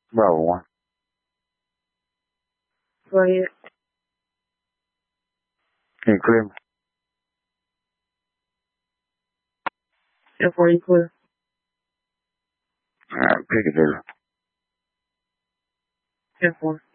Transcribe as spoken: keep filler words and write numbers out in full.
Bravo one. Go ahead. Can you clear me? F four, you clear? Alright, Piccadilly. F four.